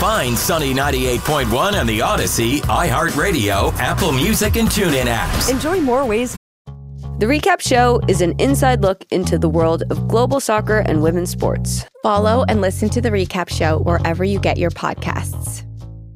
Find Sunny 98.1 and the Odyssey, iHeartRadio, Apple Music, and TuneIn apps. Enjoy more ways. The Recap Show is an inside look into the world of global soccer and women's sports. Follow and listen to The Recap Show wherever you get your podcasts.